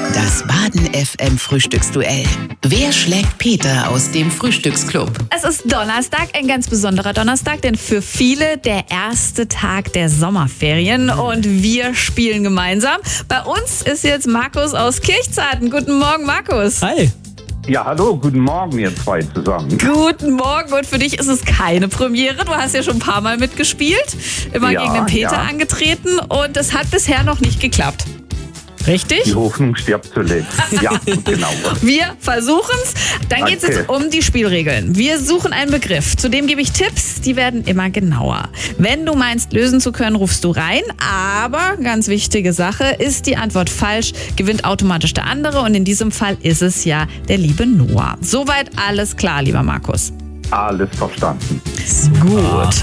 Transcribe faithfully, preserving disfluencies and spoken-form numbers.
Das Baden F M Frühstücksduell. Wer schlägt Peter aus dem Frühstücksclub? Es ist Donnerstag, ein ganz besonderer Donnerstag, denn für viele der erste Tag der Sommerferien und wir spielen gemeinsam. Bei uns ist jetzt Markus aus Kirchzarten. Guten Morgen, Markus. Hi. Ja, hallo, guten Morgen, ihr zwei zusammen. Guten Morgen, und für dich ist es keine Premiere. Du hast ja schon ein paar Mal mitgespielt, immer Ja, gegen den Peter ja. angetreten und es hat bisher noch nicht geklappt. Richtig? Die Hoffnung stirbt zuletzt. Ja, genau. Wir versuchen's. Dann geht es Okay. jetzt um die Spielregeln. Wir suchen einen Begriff. Zudem gebe ich Tipps, die werden immer genauer. Wenn du meinst, lösen zu können, rufst du rein. Aber, ganz wichtige Sache, ist die Antwort falsch, gewinnt automatisch der andere. Und in diesem Fall ist es ja der liebe Noah. Soweit alles klar, lieber Markus. Alles verstanden. Gut.